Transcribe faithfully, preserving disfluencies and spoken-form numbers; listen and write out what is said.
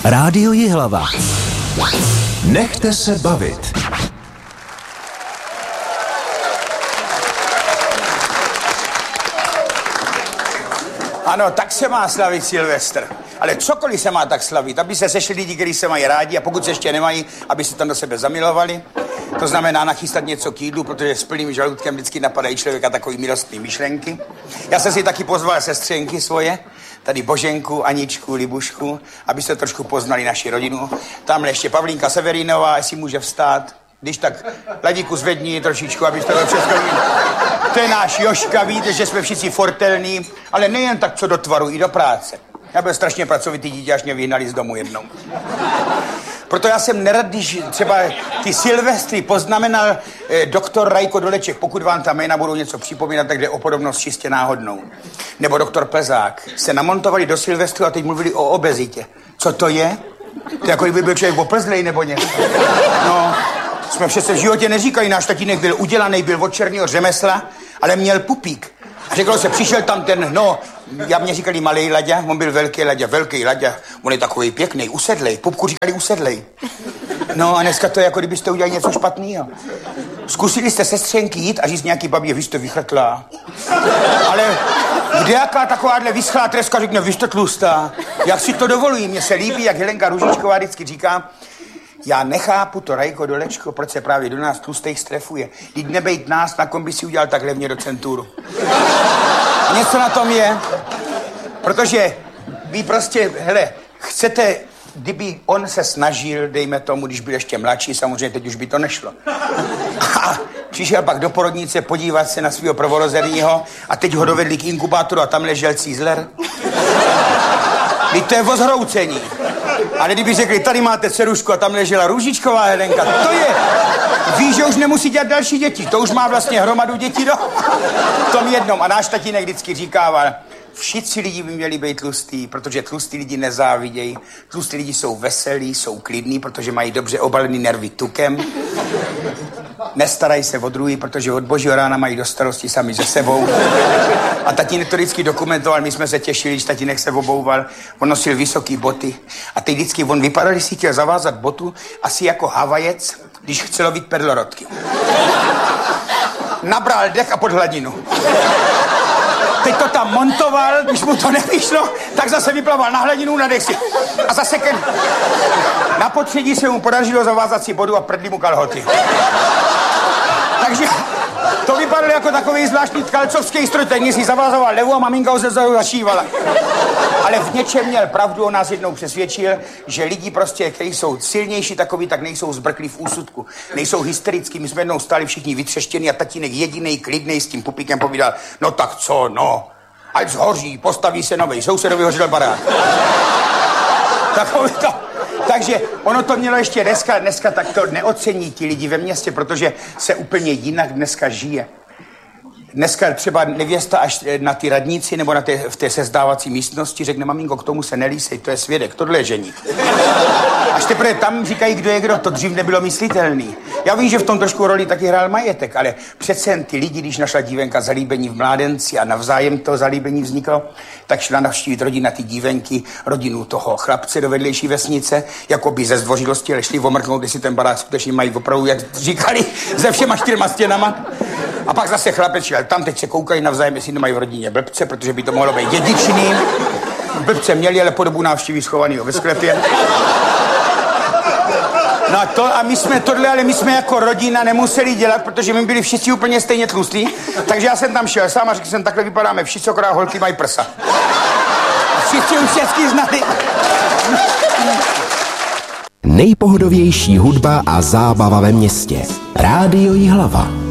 Rádio Jihlava. Nechte se bavit. Ano, tak se má slavit Silvestr. Ale cokoliv se má tak slavit, aby se sešli lidi, kteří se mají rádi, a pokud se ještě nemají, aby se tam do sebe zamilovali. To znamená nachystat něco k jídlu, protože s plným žaludkem vždycky napadají člověka takový milostný myšlenky. Já jsem si taky pozval sestřenky svoje, tady Boženku, Aničku, Libušku, abyste trošku poznali naši rodinu. Tamhle ještě Pavlínka Severinová, jestli může vstát. Když tak ladíku zvedni trošičku, abyste to všechno viděli. To je náš Joška, víte, že jsme všichni fortelní, ale nejen tak co do tvaru, i do práce. Já byl strašně pracovitý dítě, až mě vyhnali z domu jednou. Proto já jsem nerad, když třeba ty Silvestry poznamenal eh, doktor Rajko Doleček, pokud vám ta jména budou něco připomínat, tak jde o podobnost čistě náhodnou. Nebo doktor Plzák se namontovali do Silvestru a teď mluvili o obezitě. Co to je? To jako kdyby byl člověk oplzlej nebo něco. No, jsme přece v životě neříkali, náš tatínek byl udělaný, byl od černého řemesla, ale měl pupík. A řeklo se, přišel tam ten, no, já mě říkali malej Laďa, on byl velký Laďa, velký Laďa, on je takový pěkný, usedlej, pupku říkali usedlej. No a dneska to je jako kdybyste udělali něco špatného. Zkusili jste sestřenky jít a říct nějaký babě, vy jste vychrtlá. Ale kdejaká takováhle vyschlá treska řekne, vy jste tlustá. Jak si to dovolují, mně se líbí, jak Helenka Růžičková vždycky říká, já nechápu to, Rajko Dolečko, proč se právě do nás tlustých strefuje. Když nebejt nás, na kom by si udělal tak levně do centuru. Něco na tom je, protože vy prostě, hele, chcete, kdyby on se snažil, dejme tomu, když byl ještě mladší, samozřejmě teď už by to nešlo. A přišel pak do porodnice podívat se na svého prvorozeného a teď ho dovedli k inkubátoru a tam ležel Cízler. Teď to je o zhroucení. Ale kdyby řekli, tady máte dcerušku a tam ležela Růžičková Helenka, to je... Víš, že už nemusí dělat další děti, to už má vlastně hromadu dětí do... tom jednom. A náš tatínek vždycky říkával, všichni lidi by měli být tlustý, protože tlustý lidi nezávidějí. Tlustý lidi jsou veselí, jsou klidní, protože mají dobře obalený nervy tukem. Nestarají se o druhý, protože od božího rána mají do starosti sami se sebou. A tatínek to vždycky dokumentoval, my jsme se těšili, když tatínek se obouval, on nosil vysoký boty. A teď vždycky on vypadal, když si chtěl zavázat botu, asi jako Havajec, když chce lovit perlorodky. Nabral dech a pod hladinu. Teď to tam montoval, když mu to nevyšlo, tak zase vyplaval na hladinu, na dech si. A zase ken... Na potředí se mu podařilo zavázat si bodu a prdli mu kalhoty. Takže to vypadalo jako takový zvláštní tkalcovský stroj, ten si zavazoval levu a maminka ho se zašívala. Ale v něčem měl pravdu, on nás jednou přesvědčil, že lidi prostě, kteří jsou silnější takový, tak nejsou zbrklí v úsudku, nejsou hysterický. My jsme jednou stáli všichni vytřeštěni a tatínek jedinej, klidnej s tím pupíkem povídal, no tak co, no, ať zhoří, postaví se novej, sousedovi hořel barák. Takový to. Takže ono to mělo ještě dneska, dneska tak to neocení ti lidi ve městě, protože se úplně jinak dneska žije. Dneska třeba nevěsta až na ty radnici nebo na té, v té sezdávací místnosti řekne, maminko, k tomu se nelísej, to je svědek, tohle je ženík. Až teprve tam říkají, kdo je kdo, to dřív nebylo myslitelný. Já vím, že v tom trošku roli taky hrál majetek, ale přece jen ty lidi, když našla dívenka zalíbení v mládenci a navzájem to zalíbení vzniklo, tak šla navštívit rodina ty dívenky, rodinu toho chlapce do vedlejší vesnice, jako by ze zdvořilosti, ale šli omrknout, jestli ten barák skutečně mají opravdu, jak říkali, ze všema čtyřma stěnama. A pak zase chlapec šel tam, teď se koukají navzájem, jestli nemají v rodině blbce, protože by to mohlo být dědičný. Blbce měli, ale po dobu návštěví schovanýho ve sklepě. No a to, a my jsme tohle, ale my jsme jako rodina nemuseli dělat, protože my byli všichni úplně stejně tlustí. Takže já jsem tam šel sám a řekl jsem, takhle vypadáme všichni, akorát holky mají prsa. A všichni už všechny znali. Nejpohodovější hudba a zábava ve městě. Rádio Jihlava.